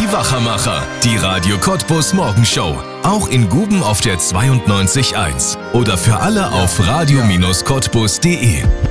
Die Wachermacher, die Radio Cottbus Morgenshow. Auch in Guben auf der 92.1 oder für alle auf radio-cottbus.de.